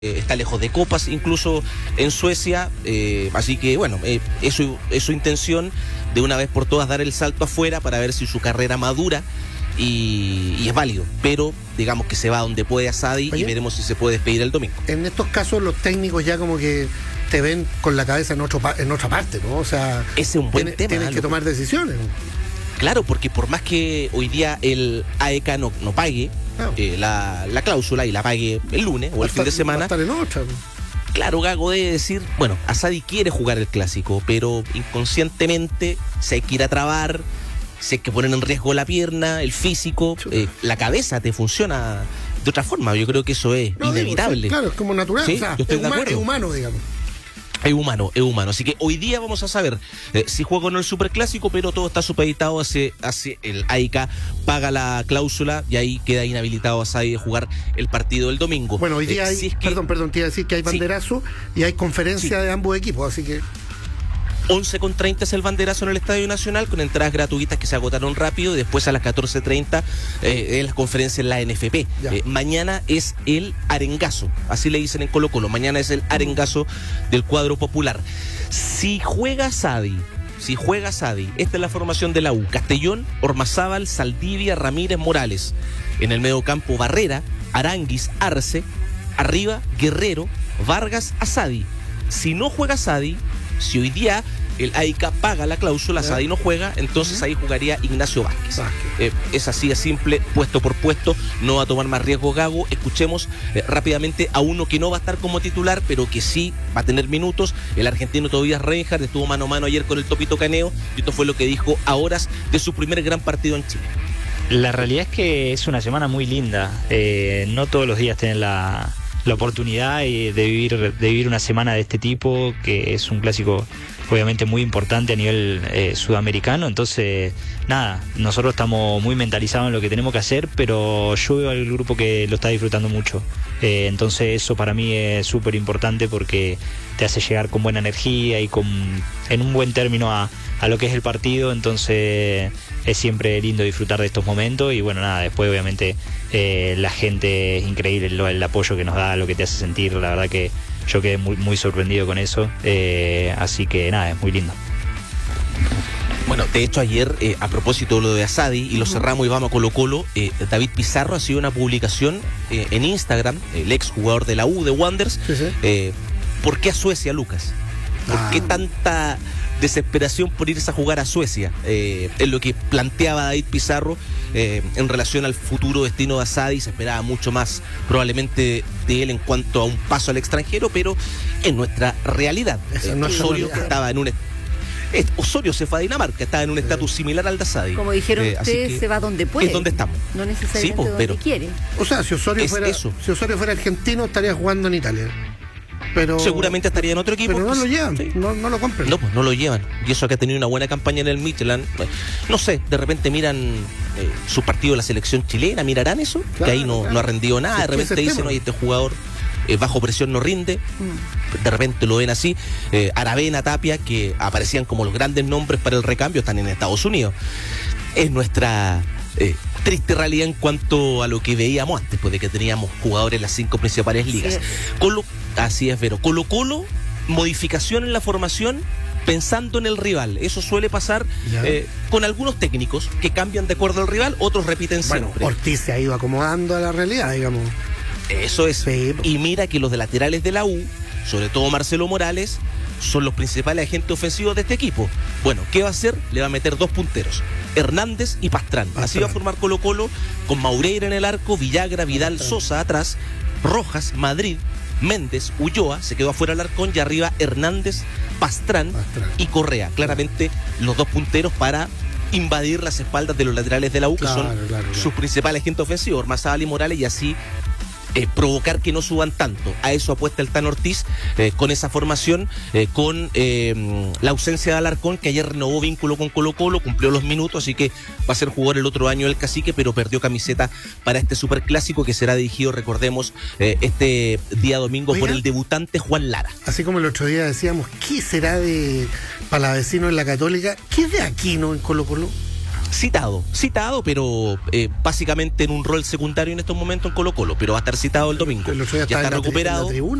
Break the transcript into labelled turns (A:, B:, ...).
A: está lejos de copas, incluso en Suecia, así que bueno, es su intención de una vez por todas dar el salto afuera para ver si su carrera madura y es válido, pero digamos que se va donde puede a Sadi. Oye, y veremos si se puede despedir el domingo.
B: En estos casos los técnicos ya como que te ven con la cabeza en otra parte, ¿no? O sea,
A: ese es un buen tema.
B: Tienes que tomar decisiones, ¿no?
A: Claro, porque por más que hoy día el AEK no pague la cláusula y la pague el lunes o el fin de semana,
B: va a estar en otra.
A: Claro, Gago debe decir, bueno, Asadi quiere jugar el clásico, pero inconscientemente se hay que ir a trabar, se hay que poner en riesgo la pierna, el físico, la cabeza te funciona de otra forma. Yo creo que eso es inevitable.
B: Claro, es como natural,
A: ¿sí?
B: O sea,
A: yo estoy de acuerdo.
B: Es humano, digamos.
A: Es humano. Así que hoy día vamos a saber si juega o no el Superclásico, pero todo está supeditado hacia el AEK paga la cláusula y ahí queda inhabilitado a Asadi de jugar el partido del domingo.
B: Bueno, hoy día hay, perdón, te iba a decir que hay banderazo y hay conferencia de ambos equipos, así que
A: 11:30 es el banderazo en el Estadio Nacional, con entradas gratuitas que se agotaron rápido, y después a las 14:30 es la conferencia en la NFP. Mañana es el arengazo, así le dicen en Colo-Colo, mañana es el arengazo del cuadro popular. Si juega Asadi, esta es la formación de la U: Castellón, Ormazábal, Saldivia, Ramírez, Morales. En el mediocampo Barrera, Aranguis, Arce. Arriba, Guerrero, Vargas, Asadi. Si no juega Asadi, si hoy día el AEK paga la cláusula, Asadi no juega, entonces ahí jugaría Ignacio Vázquez. Es así de simple, puesto por puesto, no va a tomar más riesgo Gago. Escuchemos rápidamente a uno que no va a estar como titular, pero que sí va a tener minutos, el argentino Tobías Reinhardt. Estuvo mano a mano ayer con el Topito Caneo, y esto fue lo que dijo a horas de su primer gran partido en Chile.
C: La realidad es que es una semana muy linda, no todos los días tienen la oportunidad de vivir una semana de este tipo, que es un clásico obviamente muy importante a nivel sudamericano. Entonces nada, nosotros estamos muy mentalizados en lo que tenemos que hacer, pero yo veo al grupo que lo está disfrutando mucho, entonces eso para mí es súper importante, porque te hace llegar con buena energía y en un buen término a lo que es el partido. Entonces es siempre lindo disfrutar de estos momentos, y bueno, nada, después obviamente la gente es increíble, el apoyo que nos da, lo que te hace sentir. La verdad que yo quedé muy, muy sorprendido con eso, así que nada, es muy lindo.
A: Bueno, de hecho ayer, a propósito de lo de Asadi, y lo cerramos y vamos a Colo-Colo, David Pizarro ha sido una publicación en Instagram, el ex jugador de la U, de Wanderers. ¿Por qué a Suecia, Lucas? ¿Por qué tanta desesperación por irse a jugar a Suecia? Es lo que planteaba David Pizarro en relación al futuro destino de Asadi. Se esperaba mucho más probablemente de él en cuanto a un paso al extranjero, pero en nuestra realidad, Osorio estaba en un... Osorio se fue a Dinamarca, estaba en un estatus similar al de Asadi.
D: Como dijeron ustedes, se va donde puede.
A: Es donde estamos.
D: No necesariamente donde quiere.
B: O sea, si Osorio fuera argentino, estaría jugando en Italia. Pero
A: seguramente estaría en otro equipo.
B: Pero no lo llevan, no lo compran.
A: No, pues no lo llevan. Y eso que ha tenido una buena campaña en el Midtjylland. No sé, de repente miran su partido de la selección chilena, mirarán eso, claro, que ahí no ha rendido nada. De repente dicen, oye, este jugador bajo presión no rinde. De repente lo ven así. Aravena, Tapia, que aparecían como los grandes nombres para el recambio, están en Estados Unidos. Es nuestra triste realidad en cuanto a lo que veíamos antes, pues, de que teníamos jugadores en las 5 principales ligas. Así es, Vero. Colo-Colo, modificación en la formación pensando en el rival. Eso suele pasar con algunos técnicos que cambian de acuerdo al rival, otros repiten siempre.
B: Bueno, Ortiz se ha ido acomodando a la realidad, digamos.
A: Eso es. Sí. Y mira que los de laterales de la U, sobre todo Marcelo Morales, son los principales agentes ofensivos de este equipo. Bueno, ¿qué va a hacer? Le va a meter 2 punteros, Hernández y Pastrán. Así va a formar Colo-Colo, con Maureira en el arco, Villagra, Vidal, Sosa atrás, Rojas, Madrid, Méndez, Ulloa, se quedó afuera Alarcón, y arriba Hernández, Pastrán y Correa. Claramente los 2 punteros para invadir las espaldas de los laterales de la U, que son sus principales agentes ofensivos, Ormazábal y Morales, y así provocar que no suban tanto. A eso apuesta el Tan Ortiz con esa formación, con la ausencia de Alarcón, que ayer renovó vínculo con Colo-Colo, cumplió los minutos, así que va a ser jugador el otro año del Cacique, pero perdió camiseta para este superclásico que será dirigido, recordemos, este día domingo por el debutante Juan Lara.
B: Así como el otro día decíamos, ¿qué será de Palavecino en la Católica? ¿Qué es de Aquino en Colo-Colo?
A: Citado, pero básicamente en un rol secundario en estos momentos en Colo-Colo, pero va a estar citado el domingo.
B: El otro día
A: ya está recuperado.